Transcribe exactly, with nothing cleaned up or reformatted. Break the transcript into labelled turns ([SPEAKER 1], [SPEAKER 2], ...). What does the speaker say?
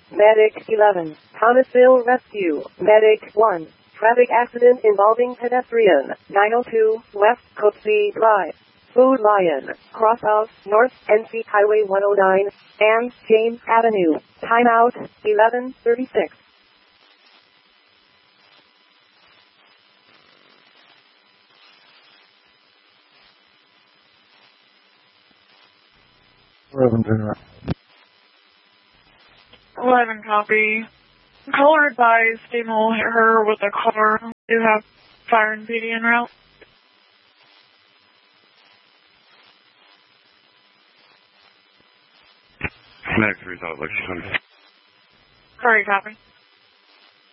[SPEAKER 1] Medic eleven. Thomasville Rescue. Medic one. Traffic accident involving pedestrian. nine oh two West Cooksey Drive. Food Lion. Cross of North N C Highway one oh nine and James Avenue. Timeout eleven thirty-six.
[SPEAKER 2] eleven, turn around.
[SPEAKER 3] eleven copy. Caller advised Stephen will hit her with a car. You have fire and P D en route.
[SPEAKER 4] Next result, Lexington.
[SPEAKER 3] Sorry, copy.